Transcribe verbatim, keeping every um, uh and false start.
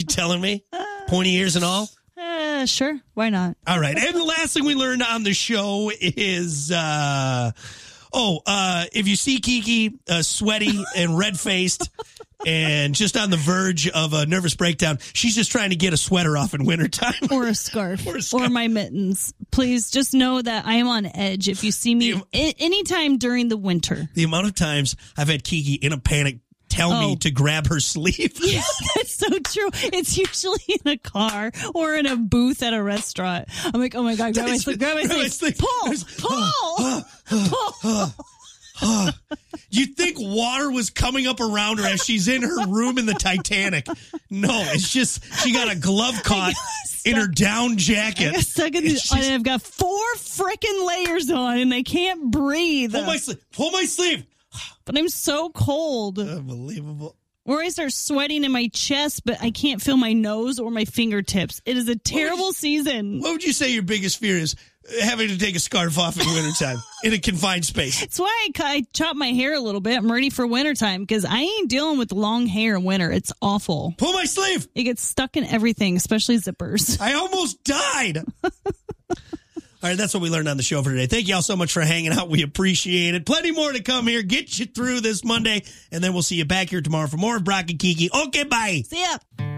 You telling me? Pointy ears and all? Uh, sure. Why not? All right. And the last thing we learned on the show is, uh, oh, uh, if you see Kiki uh, sweaty and red-faced and just on the verge of a nervous breakdown, she's just trying to get a sweater off in wintertime. Or a scarf. or, a scarf. Or my mittens. Please just know that I am on edge if you see me I- anytime during the winter. The amount of times I've had Kiki in a panic tell oh. me to grab her sleeve. Yeah, that's so true. It's usually in a car or in a booth at a restaurant. I'm like, oh my God, grab my sleeve, grab my sleeve. sleeve. Pull, pull, pull. You'd think water was coming up around her as she's in her room in the Titanic. No, it's just she got a glove caught in her down jacket. I got stuck in the, just, and I've got four freaking layers on and I can't breathe. Pull my sleeve. Pull my sleeve. But I'm so cold. Unbelievable. Or I start sweating in my chest, but I can't feel my nose or my fingertips. It is a terrible what you, season. What would you say your biggest fear is? Having to take a scarf off in wintertime in a confined space. That's why I, I chop my hair a little bit. I'm ready for wintertime because I ain't dealing with long hair in winter. It's awful. Pull my sleeve. It gets stuck in everything, especially zippers. I almost died. All right, that's what we learned on the show for today. Thank you all so much for hanging out. We appreciate it. Plenty more to come here. Get you through this Monday, and then we'll see you back here tomorrow for more of Brock and Kiki. Okay, bye. See ya.